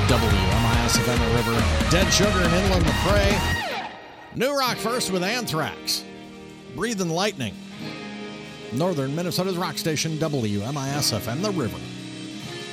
WMIS-FM The River, Dead Sugar and Inland the Prey. New Rock first with Anthrax, Breathing Lightning. Northern Minnesota's rock station, WMIS-FM The River.